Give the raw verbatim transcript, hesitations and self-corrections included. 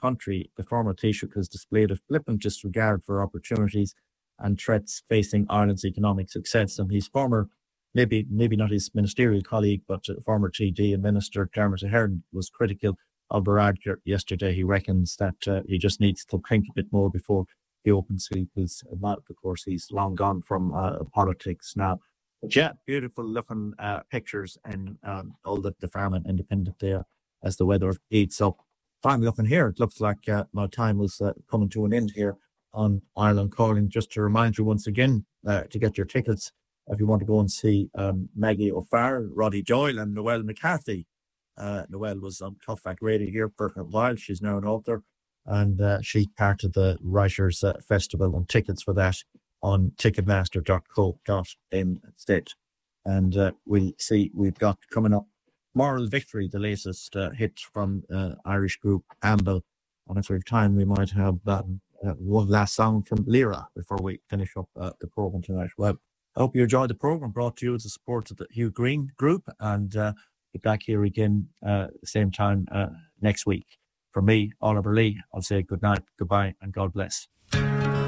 country, the former Taoiseach has displayed a flippant disregard for opportunities and threats facing Ireland's economic success. And his former, maybe maybe not his ministerial colleague, but uh, former T D and Minister Dermot Ahern was critical of Berard yesterday. He reckons that uh, he just needs to think a bit more before he opens his mouth. Of course, he's long gone from uh, politics now. But yeah, beautiful looking uh, pictures and um, all the, the Farm and Independent there as the weather heats up. Fine looking here. It looks like uh, my time was uh, coming to an end here on Ireland Calling. Just to remind you once again uh, to get your tickets if you want to go and see um, Maggie O'Farrell, Roddy Doyle and Noelle McCarthy. Uh, Noelle was on Tough Act Radio here for a while. She's now an author and uh, she's part of the Writers uh, Festival, and tickets for that on ticketmaster dot co dot in z. And uh, we'll see, we've got coming up Moral Victory, the latest uh, hit from uh, Irish group Amble. And if we have time, we might have um, uh, one last song from Lyra before we finish up uh, the programme tonight. Well, I hope you enjoyed the programme, brought to you with the support of the Hugh Green Group, and uh, be back here again uh, same time uh, next week. For me, Oliver Lee, I'll say good night, goodbye, and God bless.